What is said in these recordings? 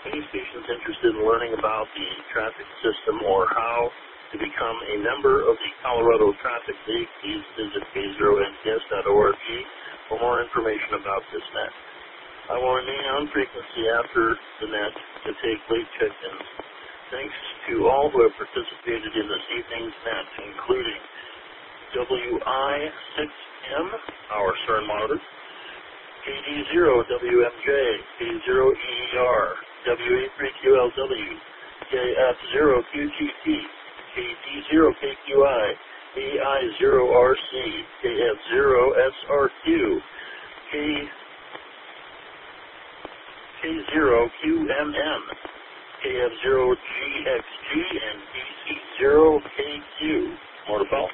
Any stations interested in learning about the traffic system or how to become a member of the Colorado Traffic League, please visit k0nts.org for more information about this net. I will remain on frequency after the net to take late check-ins. Thanks to all who have participated in this evening's net, including WI6M, our CERN monitor, KD0WMJ, K0EER, WA3QLW, KF0QGT, KD0KQI, AI0RC, KF0SRQ, K0QMM, KF0GXG, and DC0KQ. More to follow.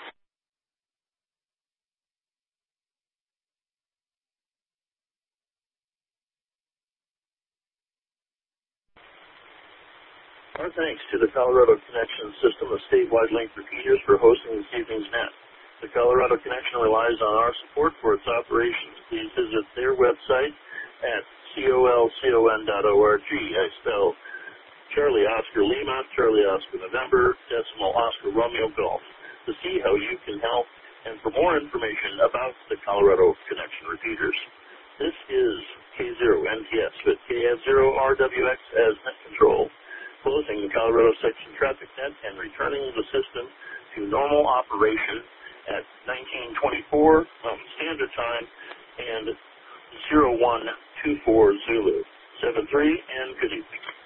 Our thanks to the Colorado Connection system of statewide link repeaters for hosting this evening's net. The Colorado Connection relies on our support for its operations. Please visit their website at colcon.org. I spell Charlie Oscar Lima, Charlie Oscar November, decimal Oscar Romeo Golf, to see how you can help and for more information about the Colorado Connection repeaters. This is K0NTS with KF0RWX as net control, closing the Colorado section traffic net and returning the system to normal operation at 1924 Standard Time and 0124 Zulu. 73 and good evening.